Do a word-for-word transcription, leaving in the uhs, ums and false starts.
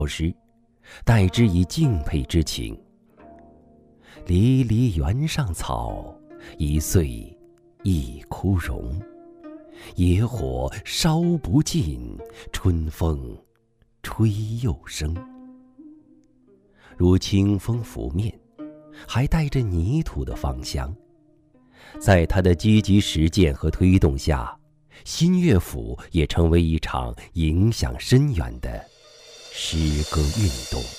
诗，待之以敬佩之情。离离原上草，一岁一枯荣。野火烧不尽，春风吹又生。如清风拂面，还带着泥土的芳香。在他的积极实践和推动下，新乐府也成为一场影响深远的诗歌运动。